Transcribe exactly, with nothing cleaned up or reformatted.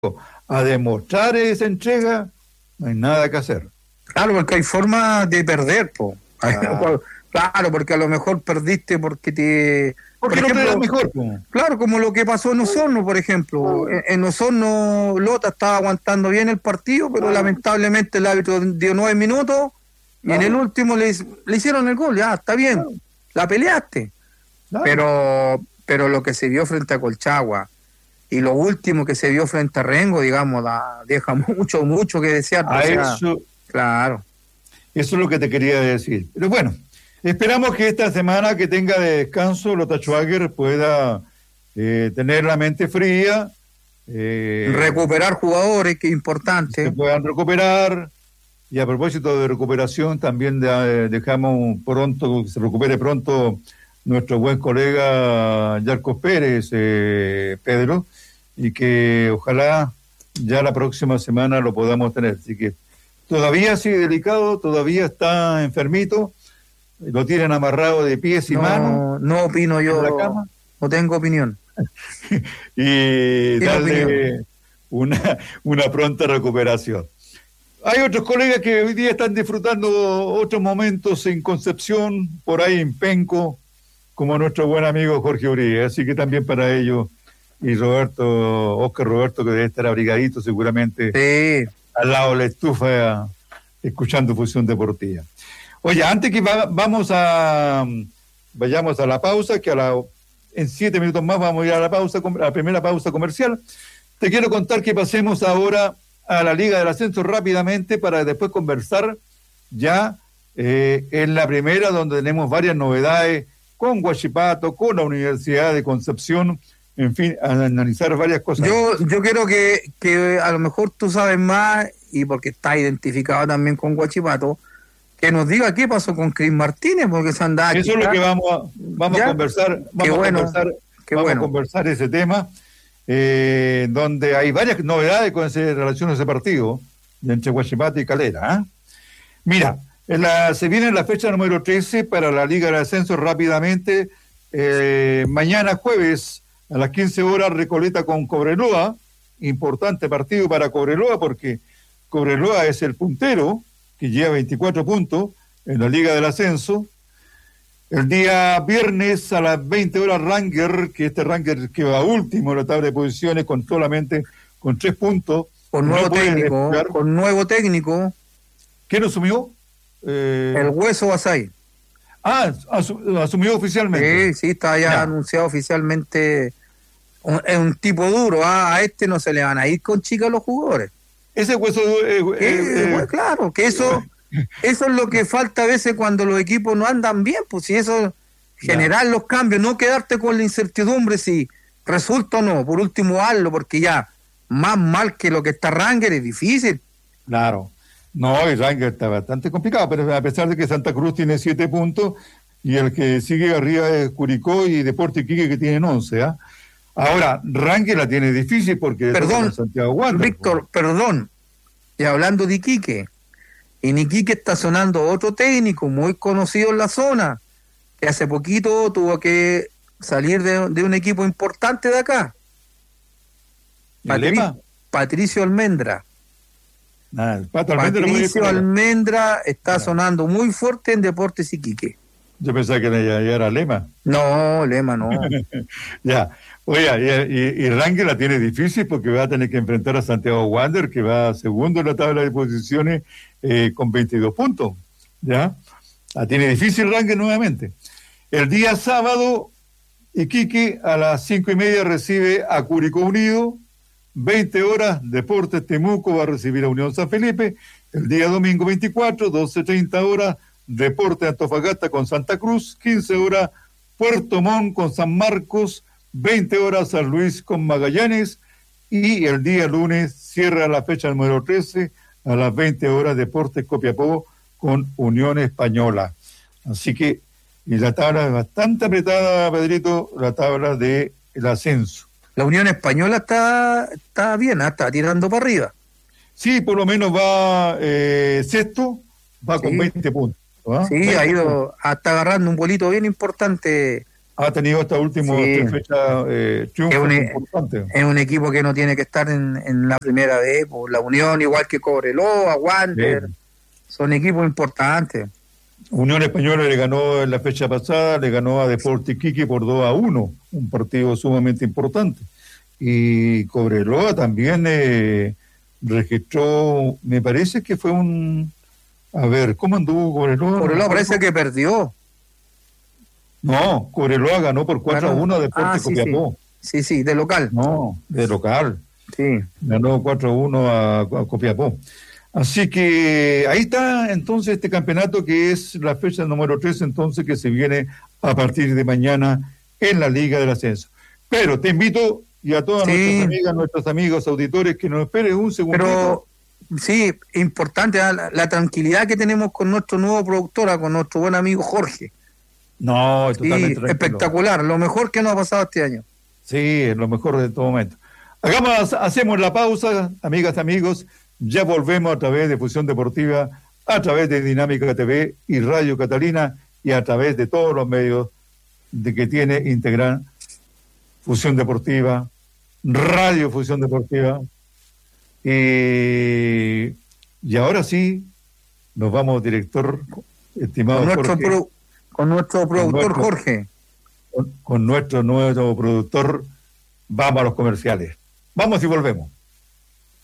a demostrar esa entrega, no hay nada que hacer. Claro, porque hay formas de perder, po. Ah. Claro, porque a lo mejor perdiste porque te... Porque por ejemplo, no te da mejor, po. Claro, como lo que pasó en Osorno, por ejemplo. En, en Osorno, Lota estaba aguantando bien el partido, pero ah. lamentablemente el árbitro dio nueve minutos y claro. en el último le, le hicieron el gol. Ya, está bien, claro. la peleaste. Claro. Pero, pero lo que se vio frente a Colchagua y lo último que se vio frente a Rengo, digamos, da, deja mucho, mucho que desear. A o sea, eso, claro. Eso es lo que te quería decir. Pero bueno, esperamos que esta semana que tenga de descanso, Lota Schwager pueda eh, tener la mente fría. Eh, recuperar jugadores, que es importante. Se puedan recuperar. Y a propósito de recuperación, también de, dejamos pronto, que se recupere pronto nuestro buen colega Yarcos Pérez, eh, Pedro, y que ojalá ya la próxima semana lo podamos tener. Así que todavía sigue delicado, todavía está enfermito, lo tienen amarrado de pies y no, manos. No opino yo, la cama. No tengo opinión. Y darle opinión? Una, una pronta recuperación. Hay otros colegas que hoy día están disfrutando otros momentos en Concepción, por ahí en Penco, como nuestro buen amigo Jorge Uribe, así que también para ellos, y Roberto, Oscar Roberto, que debe estar abrigadito seguramente sí. al lado de la estufa, escuchando Fusión Deportiva. Oye, antes que va, vamos a, vayamos a la pausa, que a la, en siete minutos más vamos a ir a la pausa, a la primera pausa comercial, te quiero contar que pasemos ahora a la Liga del Ascenso rápidamente para después conversar ya eh, en la primera, donde tenemos varias novedades con Huachipato, con la Universidad de Concepción, en fin, a analizar varias cosas. Yo yo quiero que, que a lo mejor tú sabes más, y porque está identificado también con Huachipato, que nos diga qué pasó con Cris Martínez, porque se anda Eso es lo que vamos a, vamos a conversar, vamos, bueno, a, conversar, vamos bueno. a conversar ese tema, eh, donde hay varias novedades con ese, relación a ese partido, entre Huachipato y Calera. ¿eh? Mira, en la, se viene la fecha número trece para la Liga del Ascenso rápidamente. Eh, mañana jueves a las quince horas Recoleta con Cobreloa, importante partido para Cobreloa porque Cobreloa es el puntero que lleva veinticuatro puntos en la Liga del Ascenso. El día viernes a las veinte horas Ranger, que este Ranger que va último en la tabla de posiciones con solamente con tres puntos. Con nuevo no técnico, despegar. con nuevo técnico. ¿Quién asumió? Eh... El Hueso Basay. Ah, asu- asumió oficialmente. Sí, sí, está ya, ya. anunciado oficialmente. Es un tipo duro, ¿ah? A este no se le van a ir con chicas los jugadores. Ese Hueso... Eh, eh, eh, eh, claro, que eso eso es lo que falta a veces cuando los equipos no andan bien, pues si eso, generar ya. los cambios, no quedarte con la incertidumbre si resulta o no, por último hazlo, porque ya, más mal que lo que está Ranger es difícil. Claro. No, el Ranger está bastante complicado, pero a pesar de que Santa Cruz tiene siete puntos y el que sigue arriba es Curicó y Deportes Iquique que tienen once. ¿eh? Ahora, Ranger la tiene difícil porque... Perdón, Santiago Wander, Víctor, pues. perdón. Y hablando de Iquique, en Iquique está sonando otro técnico muy conocido en la zona, que hace poquito tuvo que salir de, de un equipo importante de acá. Patri- Patricio Almendra. Ah, el Pato Almendra Patricio Almendra está sonando muy fuerte en Deportes Iquique. Yo pensaba que ya era Lema. No, Lema no. Ya, oye, y, y, y Ranger la tiene difícil porque va a tener que enfrentar a Santiago Wander, que va segundo en la tabla de posiciones eh, con veintidós puntos. Ya, la tiene difícil Ranger nuevamente. El día sábado, Iquique a las cinco y media recibe a Curicó Unido. veinte horas, Deportes Temuco va a recibir a Unión San Felipe. El día domingo veinticuatro, doce treinta horas, Deportes Antofagasta con Santa Cruz. quince horas, Puerto Montt con San Marcos. veinte horas, San Luis con Magallanes. Y el día lunes cierra la fecha número trece a las veinte horas, Deportes Copiapó con Unión Española. Así que, y la tabla es bastante apretada, Pedrito, la tabla del ascenso. La Unión Española está, está bien, ¿eh? Está tirando para arriba. Sí, por lo menos va eh, sexto, va sí. con veinte puntos. ¿eh? Sí, ha ido, puntos. Está agarrando un bolito bien importante ha tenido esta última Sí. tres fechas eh, triunfos Es un- importantes. Es un equipo que no tiene que estar en, en la primera vez, por la Unión, igual que Cobreloa, Wander, Bien. son equipos importantes. Unión Española le ganó en la fecha pasada, le ganó a Deportes Iquique por dos a uno, un partido sumamente importante. Y Cobreloa también eh, registró, me parece que fue un... A ver, ¿cómo anduvo Cobreloa? Cobreloa parece que perdió. No, Cobreloa ganó por cuatro a uno a Deportes Ah, sí, Copiapó. Sí, sí, de local. No, de local. Sí. Ganó cuatro a uno a, a Copiapó. Así que ahí está entonces este campeonato que es la fecha número tres entonces que se viene a partir de mañana en la Liga del Ascenso. Pero te invito y a todas Sí. nuestras amigas, nuestros amigos auditores que nos esperen un segundito. Pero sí, importante ¿eh? la, la tranquilidad que tenemos con nuestro nuevo productora, con nuestro buen amigo Jorge. No, Sí, totalmente tranquilo. espectacular, lo mejor que nos ha pasado este año. Sí, es lo mejor de todo momento. Hagamos, hacemos la pausa, amigas, amigos. Ya volvemos a través de Fusión Deportiva, a través de Dinámica T V y Radio Catalina y a través de todos los medios de que tiene integral Fusión Deportiva, Radio Fusión Deportiva. Y, y ahora sí, nos vamos, director, estimado Con nuestro, Jorge, pro- con nuestro productor nuestro- Jorge. con, con nuestro nuevo productor. Vamos a los comerciales. Vamos y volvemos.